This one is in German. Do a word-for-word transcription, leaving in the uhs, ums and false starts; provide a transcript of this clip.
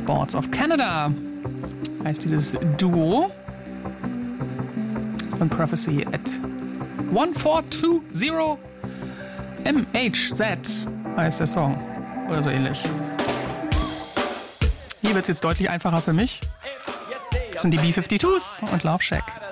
Skateboards of Canada heißt dieses Duo. Und Prophecy at vierzehnhundertzweißig M H Z heißt der Song. Oder so ähnlich. Hier wird es jetzt deutlich einfacher für mich. Das sind die B zweiundfünfzigers und Love Shack.